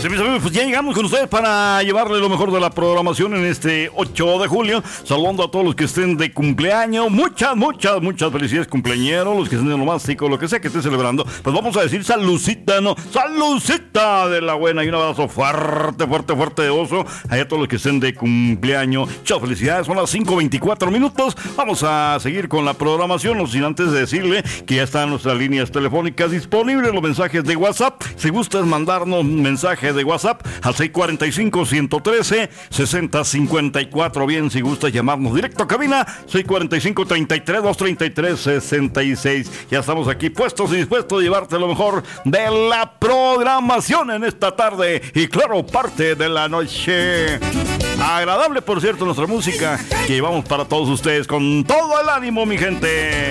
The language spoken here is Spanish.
Mis amigos, pues ya llegamos con ustedes para llevarle lo mejor de la programación en este 8 de julio. Saludando a todos los que estén de cumpleaños. Muchas felicidades, cumpleañeros. Los que estén de nomástico, lo que sea que estén celebrando. Pues vamos a decir saludcita, ¿no? Saludcita de la buena. Y un abrazo fuerte de oso. Allá a todos los que estén de cumpleaños. Muchas felicidades. Son las 5:24 minutos. Vamos a seguir con la programación. No sin antes de decirle que ya están nuestras líneas telefónicas disponibles. Los mensajes de WhatsApp. Si gustas mandarnos un mensaje de WhatsApp al 645-113-6054. Bien, si gustas llamarnos directo a cabina, 645-33-233-66. Ya estamos aquí puestos y dispuestos a llevarte lo mejor de la programación en esta tarde y claro, parte de la noche. Agradable, por cierto, nuestra música que llevamos para todos ustedes con todo el ánimo, mi gente.